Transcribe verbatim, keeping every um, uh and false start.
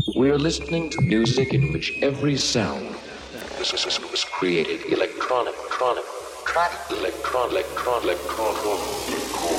We are listening to music in which every sound was, was, was created electronic, electronic, electron, electron, electron, electron.